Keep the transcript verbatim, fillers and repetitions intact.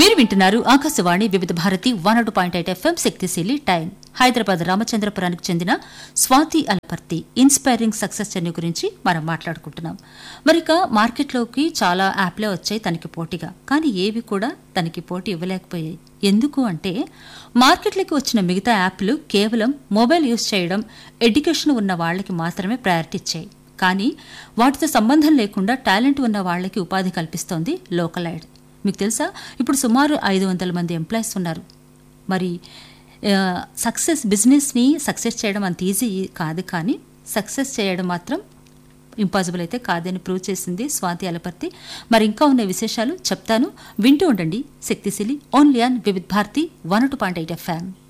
మీరు వింటున్నారు ఆకాశవాణి వివిధ Bharati one not point eight FM శక్తిశీలి టైం. హైదరాబాద్ రామచంద్రపురానికి చెందిన Swathi Alaparthi inspiring success journey గురించి మనం మాట్లాడుకుంటున్నాం. మరిక మార్కెట్లోకి చాలా యాప్లే వచ్చాయి తనకి పోటీగా, కానీ ఏవి కూడా తనకి పోటీ ఇవ్వలేకపోయాయి. ఎందుకు అంటే మార్కెట్లోకి వచ్చిన మిగతా యాప్లు కేవలం మొబైల్ యూజ్ చేయడం, ఎడ్యుకేషన్ ఉన్న వాళ్ళకి మాత్రమే ప్రయారిటీ ఇచ్చాయి. కానీ వాటితో సంబంధం లేకుండా టాలెంట్ ఉన్న వాళ్ళకి ఉపాధి కల్పిస్తోంది లోకలైడ్. మీకు తెలుసా, ఇప్పుడు సుమారు ఐదు వందల మంది ఎంప్లాయీస్ ఉన్నారు. మరి సక్సెస్ బిజినెస్ని సక్సెస్ చేయడం అంత ఈజీ కాదు, కానీ సక్సెస్ చేయడం మాత్రం ఇంపాసిబుల్ అయితే కాదని ప్రూవ్ చేసింది స్వాతి అలపర్తి. మరి ఇంకా ఉన్న విశేషాలు చెప్తాను, వింటూ ఉండండి శక్తిశీలి ఓన్లీ ఆన్ వివిధ Bharati one two point eight FM.